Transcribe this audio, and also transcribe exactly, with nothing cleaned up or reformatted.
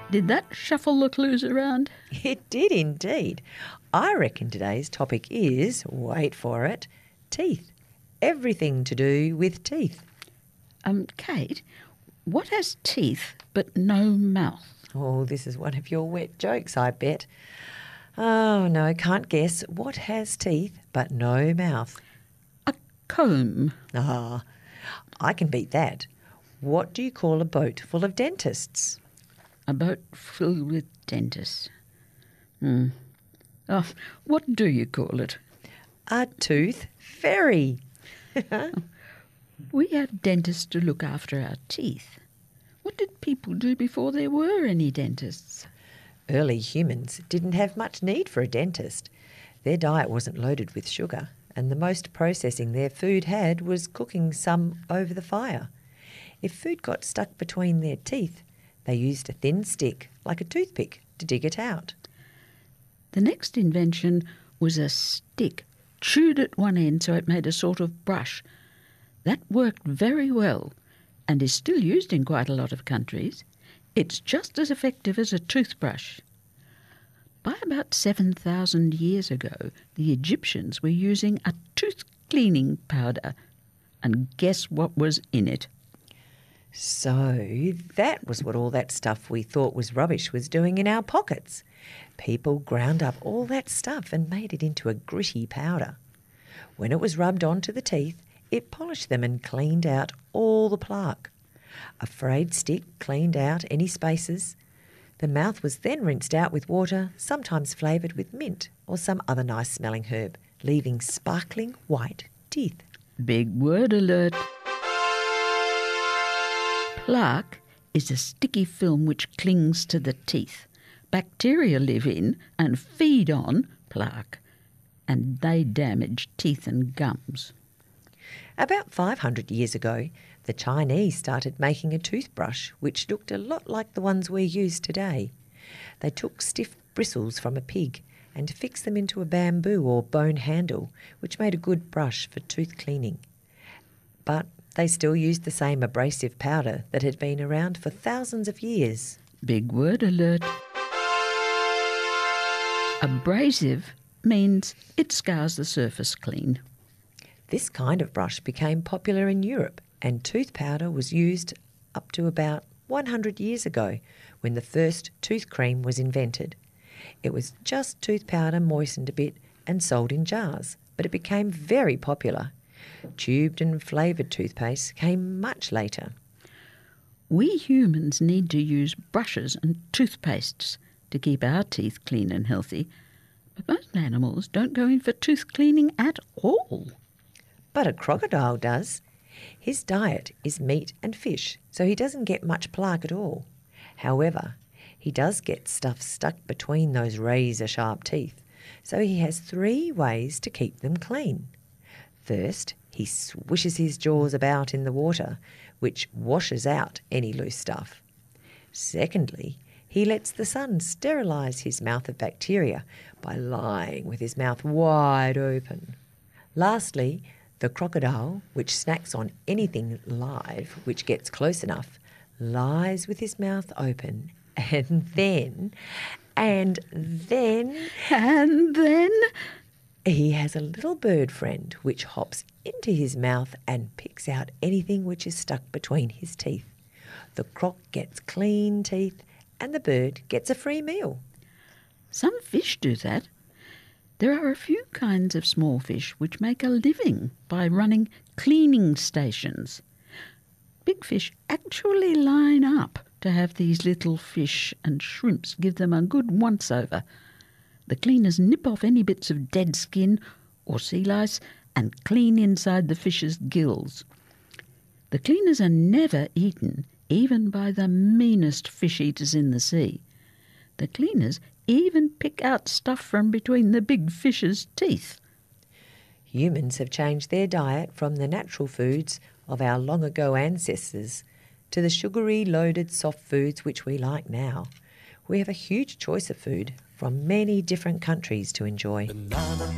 Did that shuffle the clues around? It did indeed. I reckon today's topic is, wait for it, teeth. Everything to do with teeth. Um, Kate, what has teeth but no mouth? Oh, this is one of your wet jokes, I bet. Oh, no, can't guess. What has teeth but no mouth? A comb. Ah, I can beat that. What do you call a boat full of dentists? A boat filled with dentists. Hmm. Oh, what do you call it? A tooth fairy. We have dentists to look after our teeth. What did people do before there were any dentists? Early humans didn't have much need for a dentist. Their diet wasn't loaded with sugar, and the most processing their food had was cooking some over the fire. If food got stuck between their teeth, they used a thin stick, like a toothpick, to dig it out. The next invention was a stick, chewed at one end so it made a sort of brush. That worked very well and is still used in quite a lot of countries. It's just as effective as a toothbrush. By about seven thousand years ago, the Egyptians were using a tooth cleaning powder. And guess what was in it? So that was what all that stuff we thought was rubbish was doing in our pockets. People ground up all that stuff and made it into a gritty powder. When it was rubbed onto the teeth, it polished them and cleaned out all the plaque. A frayed stick cleaned out any spaces. The mouth was then rinsed out with water, sometimes flavoured with mint or some other nice smelling herb, leaving sparkling white teeth. Big word alert. Plaque is a sticky film which clings to the teeth. Bacteria live in and feed on plaque, and they damage teeth and gums. About five hundred years ago, the Chinese started making a toothbrush which looked a lot like the ones we use today. They took stiff bristles from a pig and fixed them into a bamboo or bone handle, which made a good brush for tooth cleaning. But they still used the same abrasive powder that had been around for thousands of years. Big word alert. Abrasive means it scars the surface clean. This kind of brush became popular in Europe, and tooth powder was used up to about one hundred years ago when the first tooth cream was invented. It was just tooth powder moistened a bit and sold in jars, but it became very popular. Tubed and flavoured toothpaste came much later. We humans need to use brushes and toothpastes to keep our teeth clean and healthy, but most animals don't go in for tooth cleaning at all. But a crocodile does. His diet is meat and fish, so he doesn't get much plaque at all. However, he does get stuff stuck between those razor-sharp teeth, so he has three ways to keep them clean. First, he swishes his jaws about in the water, which washes out any loose stuff. Secondly, he lets the sun sterilise his mouth of bacteria by lying with his mouth wide open. Lastly, the crocodile, which snacks on anything live which gets close enough, lies with his mouth open and then, and then... And then... he has a little bird friend which hops into his mouth and picks out anything which is stuck between his teeth. The croc gets clean teeth and the bird gets a free meal. Some fish do that. There are a few kinds of small fish which make a living by running cleaning stations. Big fish actually line up to have these little fish and shrimps give them a good once-over. The cleaners nip off any bits of dead skin or sea lice and clean inside the fish's gills. The cleaners are never eaten, even by the meanest fish eaters in the sea. The cleaners even pick out stuff from between the big fish's teeth. Humans have changed their diet from the natural foods of our long ago ancestors to the sugary, loaded soft foods which we like now. We have a huge choice of food from many different countries to enjoy. Banana,